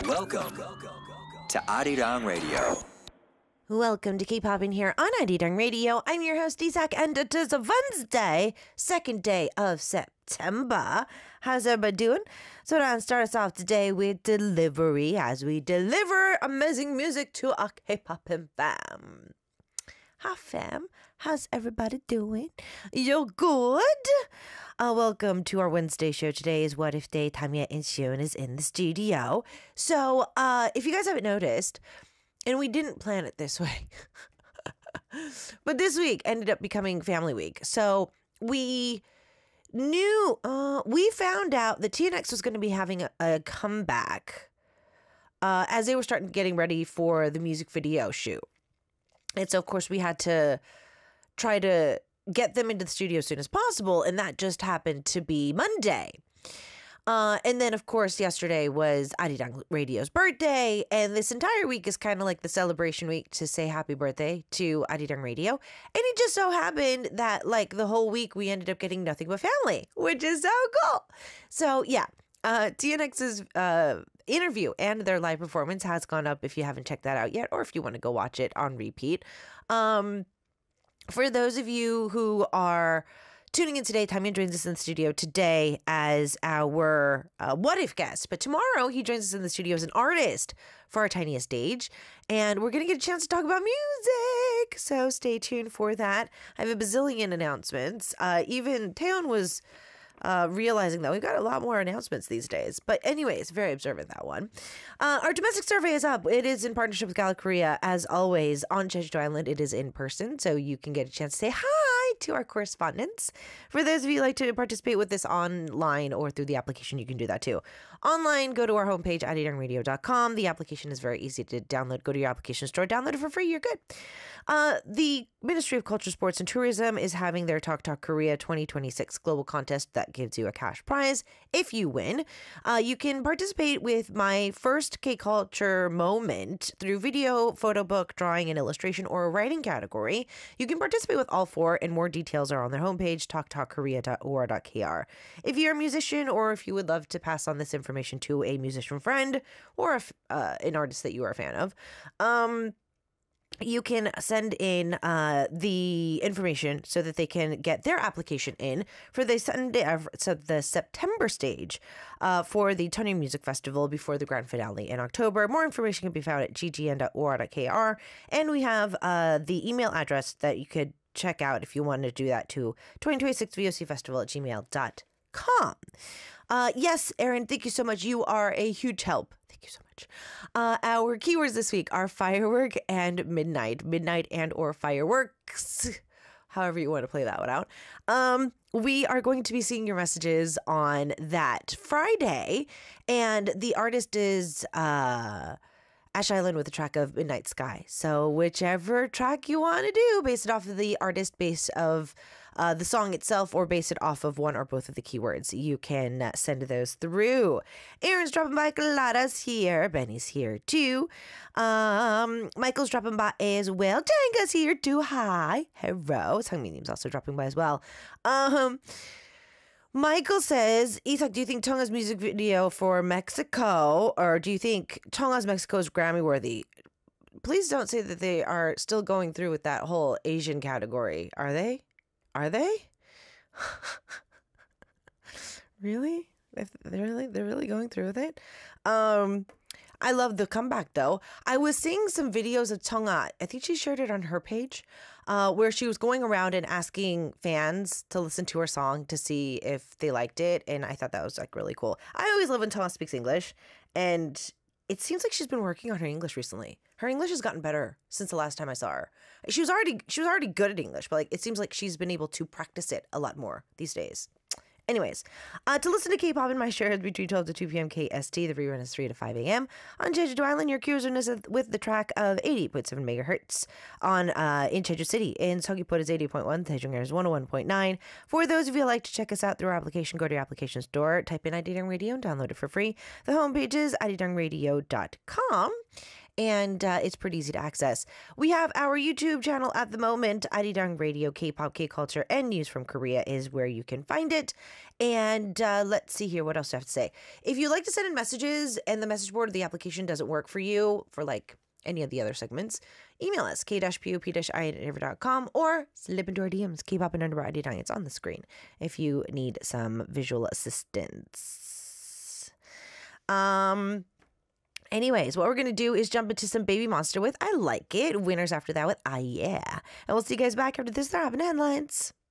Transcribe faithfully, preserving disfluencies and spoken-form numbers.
Welcome to Arirang Radio. Welcome to Keep Hopping here on Arirang Radio. I'm your host, Isak, and it is a Wednesday, second day of September. How's everybody doing? So I'll start us off today with delivery as we deliver amazing music to our K-Poppin' fam. Hi fam, how's everybody doing? You're good? Uh, welcome to our Wednesday show. Today is What If Day. Tanya and Shion is in the studio. So uh, if you guys haven't noticed, and we didn't plan it this way, but this week ended up becoming family week. So we knew, uh, we found out that T N X was going to be having a, a comeback uh, as they were starting getting ready for the music video shoot. And so, of course, we had to try to get them into the studio as soon as possible. And that just happened to be Monday. Uh, and then, of course, yesterday was Arirang Radio's birthday. And this entire week is kind of like the celebration week to say happy birthday to Arirang Radio. And it just so happened that, like, the whole week we ended up getting nothing but family, which is so cool. So, yeah, uh, T N X's uh, interview and their live performance has gone up if you haven't checked that out yet, or if you want to go watch it on repeat. Um, for those of you who are tuning in today, Tamian joins us in the studio today as our uh, What If guest. But tomorrow he joins us in the studio as an artist for our tiniest stage. And we're going to get a chance to talk about music. So stay tuned for that. I have a bazillion announcements. Uh, even Taeyeon was uh, realizing that we've got a lot more announcements these days. But anyways, very observant, that one. Uh, our domestic survey is up. It is in partnership with Gala Korea. As always, on Jeju Island, it is in person. So you can get a chance to say hi to our correspondents. For those of you who like to participate with this online or through the application, you can do that too. Online, go to our homepage, arirang radio dot com. The application is very easy to download. Go to your application store, download it for free. You're good. Uh, the Ministry of Culture, Sports, and Tourism is having their Talk Talk Korea twenty twenty-six global contest that gives you a cash prize if you win. Uh, you can participate with my first K-Culture moment through video, photo book, drawing, and illustration, or a writing category. You can participate with all four, and more details are on their homepage, talk talk korea dot o r dot k r. If you're a musician, or if you would love to pass on this information to a musician friend or a, uh, an artist that you are a fan of, um, you can send in uh, the information so that they can get their application in for the Sunday, uh, so the September stage uh, for the Tony Music Festival before the grand finale in October. More information can be found at g g n dot o r dot k r, and we have uh, the email address that you could check out if you want to do that to twenty twenty-six V O C Festival at gmail dot com. Uh, yes, Aaron, thank you so much. You are a huge help. Thank you so much. Uh, our keywords this week are firework and midnight. Midnight and or fireworks. However you want to play that one out. Um, we are going to be seeing your messages on that Friday. And the artist is uh, Ash Island with a track of Midnight Sky. So whichever track you want to do, base it off of the artist, base of uh, the song itself, or base it off of one or both of the keywords, you can uh, send those through. Aaron's dropping by, Lara's here, Benny's here too. Um, Michael's dropping by as well. Janga's here too. Hi. Hello. Sangminim's also dropping by as well. Um... Michael says, Isak, do you think Tonga's music video for Mexico, or do you think Tonga's Mexico is Grammy worthy? Please don't say that they are still going through with that whole Asian category. Are they? Are they? Really? They're really, they're really going through with it? Um, I love the comeback, though. I was seeing some videos of Tonga. I think she shared it on her page, uh, where she was going around and asking fans to listen to her song to see if they liked it. And I thought that was like really cool. I always love when Tonga speaks English. And it seems like she's been working on her English recently. Her English has gotten better since the last time I saw her. She was already she was already good at English, but like it seems like she's been able to practice it a lot more these days. Anyways, uh, to listen to K-pop in my shares between twelve to two p.m. K S T, the rerun is three to five a.m. On Jeju Island, your cruising is with the track of eighty point seven megahertz on uh, in Jeju City. In Seogwipo is eighty point one, Daejeon is one oh one point nine. For those of you who like to check us out through our application, go to your application store, type in Arirang Radio and download it for free. The homepage is arirang radio dot com. and uh, it's pretty easy to access. We have our YouTube channel at the moment, Arirang Radio, K-pop, K-culture, and news from Korea is where you can find it. And uh, let's see here, what else do I have to say? If you like to send in messages and the message board or the application doesn't work for you for like any of the other segments, email us, k-pop-i at naver dot com, or slip into our D Ms, K-pop and underbar Arirang. It's on the screen if you need some visual assistance. Um... Anyways, what we're going to do is jump into some Baby Monster with I Like It. Winners after that with Ah Yeah. And we'll see you guys back after this. They're having headlines.